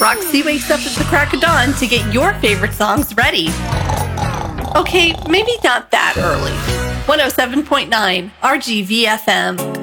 Roxy wakes up at the crack of dawn to get your favorite songs ready. Okay, maybe not that early. 107.9 RGVFM.